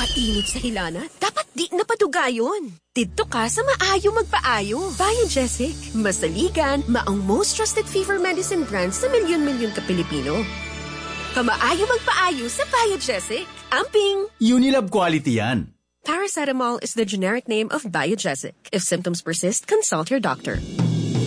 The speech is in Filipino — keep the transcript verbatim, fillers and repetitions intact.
Napakainit sa hilana. Dapat di napaduga yun. Dito ka sa maayo magpaayo. Biogesic. Masaligan, maong most trusted fever medicine brand sa milyon-milyon ka Pilipino. Kamaayo magpaayo sa Biogesic. Amping! Unilab quality yan. Paracetamol is the generic name of Biogesic. If symptoms persist, consult your doctor.